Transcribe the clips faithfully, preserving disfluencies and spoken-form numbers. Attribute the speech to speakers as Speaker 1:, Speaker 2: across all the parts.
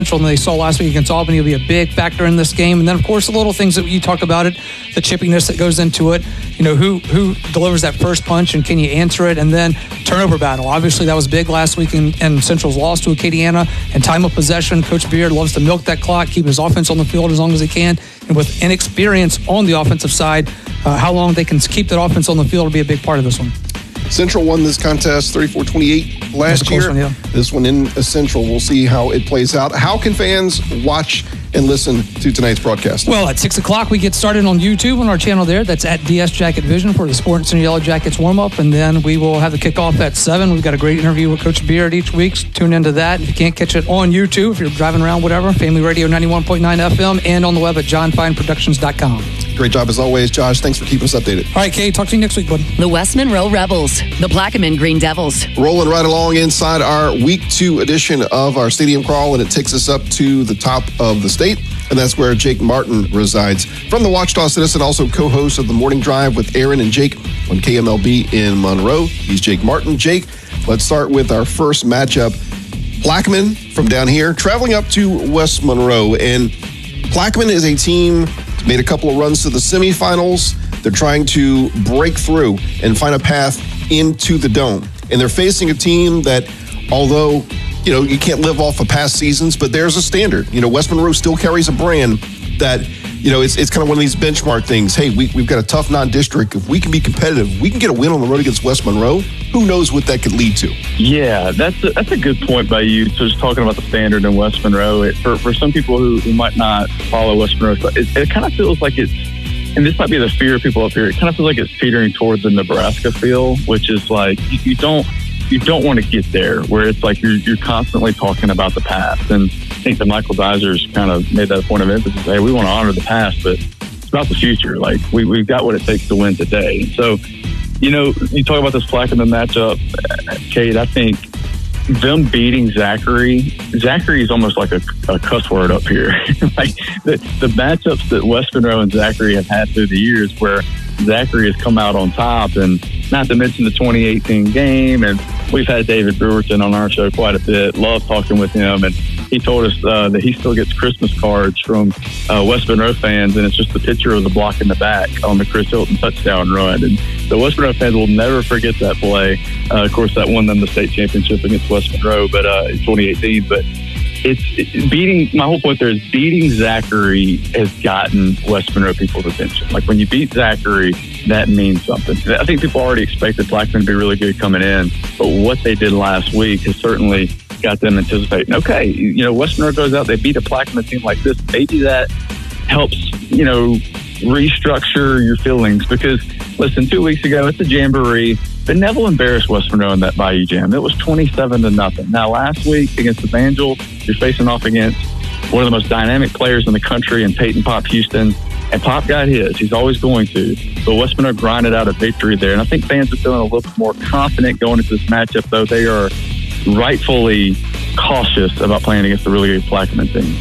Speaker 1: than they saw last week against Albany will be a big factor in this game. And then, of course, the little things that you talked about it, the chippiness that goes into it. You know, who who delivers that first punch and can you answer it? And then turnover battle. Obviously, that was big last week, in, and Central's loss to Acadiana. And time of possession, Coach Beard loves to milk that clock, keep his offense on the field as long as he can. And with inexperience on the offensive side, uh, how long they can keep that offense on the field will be a big part of this one.
Speaker 2: Central won this contest thirty-four twenty-eight last year.
Speaker 1: One, yeah.
Speaker 2: This one in Central. We'll see how it plays out. How can fans watch and listen to tonight's broadcast?
Speaker 1: Well, at six o'clock, we get started on YouTube on our channel there. That's at D S Jacket Vision for the Sporting Center Yellow Jackets warm-up. And then we will have the kickoff at seven. We've got a great interview with Coach Beard each week. So tune into that. If you can't catch it on YouTube, if you're driving around, whatever, Family Radio ninety-one point nine F M and on the web at john fine productions dot com.
Speaker 2: Great job as always, Josh. Thanks for keeping us updated.
Speaker 1: All right, Kay, talk to you next week, bud.
Speaker 3: The West Monroe Rebels, the Plaquemine Green Devils.
Speaker 2: Rolling right along inside our week two edition of our Stadium Crawl, and it takes us up to the top of the state, and that's where Jake Martin resides. From the Ouachita Citizen, also co-host of the Morning Drive with Aaron and Jake on K M L B in Monroe. He's Jake Martin. Jake, let's start with our first matchup. Plaquemine from down here, traveling up to West Monroe, and Plaquemine is a team that's made a couple of runs to the semifinals. They're trying to break through and find a path into the Dome. And they're facing a team that, although, you know, you can't live off of past seasons, but there's a standard. You know, West Monroe still carries a brand that, you know, it's it's kind of one of these benchmark things. Hey, we, we've got a tough non-district. If we can be competitive, we can get a win on the road against West Monroe. Who knows what that could lead to?
Speaker 4: Yeah, that's a, that's a good point by you. So just talking about the standard in West Monroe, it, for, for some people who, who might not follow West Monroe, it, it kind of feels like it's, and this might be the fear of people up here, it kind of feels like it's teetering towards the Nebraska feel, which is like you, you don't you don't want to get there, where it's like you're you're constantly talking about the past. And I think that Michael Dizer's kind of made that a point of emphasis. Hey, we want to honor the past, but it's about the future. Like we we've got what it takes to win today. So, you know, you talk about this Plaquemine matchup, Kate. I think them beating Zachary, Zachary is almost like a, a cuss word up here. Like the, the matchups that West Monroe and Zachary have had through the years, where Zachary has come out on top, and not to mention the twenty eighteen game. And we've had David Brewerton on our show quite a bit. Love talking with him, and he told us uh, that he still gets Christmas cards from uh, West Monroe fans, and it's just the picture of the block in the back on the Chris Hilton touchdown run. And the West Monroe fans will never forget that play. Uh, of course, that won them the state championship against West Monroe, but uh, in twenty eighteen. But it's it, beating. My whole point there is beating Zachary has gotten West Monroe people's attention. Like when you beat Zachary, that means something. I think people already expected Plaquemine to be really good coming in, but what they did last week has certainly got them anticipating, okay, you know, West Monroe goes out, they beat a Plaquemine team like this. Maybe that helps, you know, restructure your feelings. Because, listen, two weeks ago, it's a jamboree, but Neville embarrassed West Monroe in that Bayou Jam. It was twenty-seven to nothing. Now, last week against Evangel, you're facing off against one of the most dynamic players in the country in Peyton Pop Houston. And Pop got his. He's always going to. But West Monroe grinded out a victory there. And I think fans are feeling a little bit more confident going into this matchup, though they are rightfully cautious about playing against a really good Plaquemine team.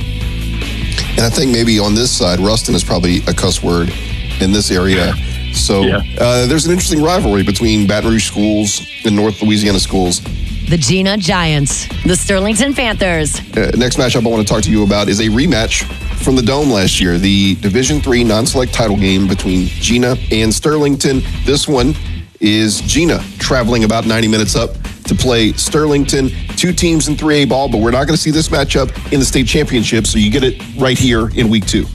Speaker 2: And I think maybe on this side, Ruston is probably a cuss word in this area. So yeah. uh, there's an interesting rivalry between Baton Rouge schools and North Louisiana schools.
Speaker 3: The Gina Giants, the Sterlington Panthers.
Speaker 2: Uh, next matchup I want to talk to you about is a rematch from the Dome last year, the Division three non-select title game between Gina and Sterlington. This one is Gina traveling about ninety minutes up to play Sterlington. Two teams in three A ball, but we're not going to see this matchup in the state championship, so you get it right here in week two.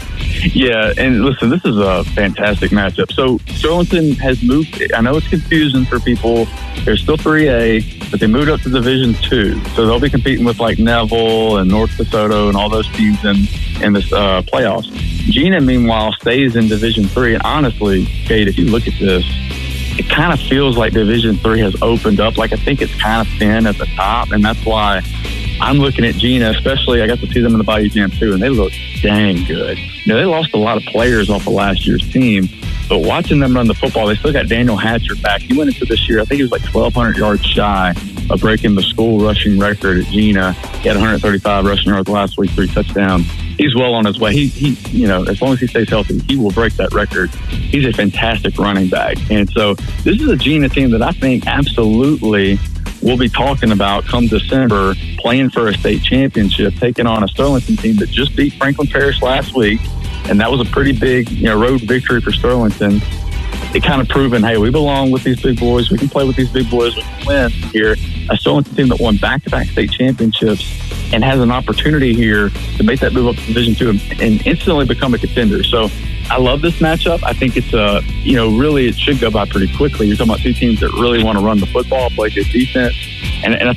Speaker 4: Yeah, and listen, this is a fantastic matchup. So Sterlington has moved. I know it's confusing for people. They're still three A, but they moved up to Division two. So they'll be competing with like Neville and North DeSoto and all those teams in, in this uh, playoffs. Gina, meanwhile, stays in Division three. And honestly, Kate, if you look at this, it kind of feels like Division three has opened up. Like I think it's kind of thin at the top, and that's why I'm looking at Gina, especially I got to see them in the Bayou Jam too, and they look dang good. You know, they lost a lot of players off of last year's team, but watching them run the football, they still got Daniel Hatcher back. He went into this year, I think he was like twelve hundred yards shy of breaking the school rushing record at Gina. He had one hundred thirty-five rushing yards last week, three touchdowns. He's well on his way. He, he, you know, as long as he stays healthy, he will break that record. He's a fantastic running back. And so this is a Gina team that I think absolutely we'll be talking about come December, playing for a state championship, taking on a Sterlington team that just beat Franklin Parish last week. And that was a pretty big, you know, road victory for Sterlington. It kind of proven, hey, we belong with these big boys. We can play with these big boys. We can win here. A Sterlington team that won back-to-back state championships and has an opportunity here to make that move up to Division Two and, and instantly become a contender. So I love this matchup. I think it's a, you know, really it should go by pretty quickly. You're talking about two teams that really want to run the football, play good defense, and, and I